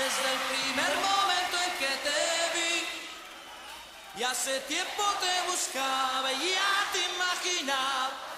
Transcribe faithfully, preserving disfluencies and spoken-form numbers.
desde el primer momento en que te vi. Y hace tiempo te buscaba y ya te imaginaba